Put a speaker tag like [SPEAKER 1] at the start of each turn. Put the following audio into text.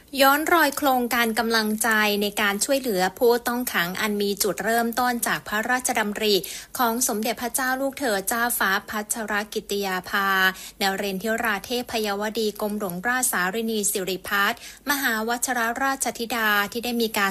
[SPEAKER 1] ย้อนรอยโครงการกำลังใจในการช่วยเหลือผู้ต้องขังอันมีจุดเริ่มต้นจากพระราชดำริของสมเด็จพระเจ้าลูกเธอเจ้าฟ้าพัชรกิติยาภานเรนทิราเทพยวดีกรมหลวงราชสารินีสิริพัฒน์มหาวชรราชธิดาที่ได้มีการ